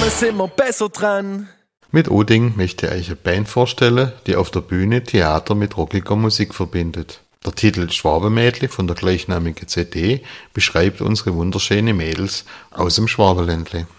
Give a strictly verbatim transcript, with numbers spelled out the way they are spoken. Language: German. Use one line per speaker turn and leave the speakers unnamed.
zusammen sind wir besser dran.
Mit Oding möchte ich euch eine Band vorstellen, die auf der Bühne Theater mit rockiger Musik verbindet. Der Titel Schwabenmädli von der gleichnamigen C D beschreibt unsere wunderschönen Mädels aus dem Schwabenländle.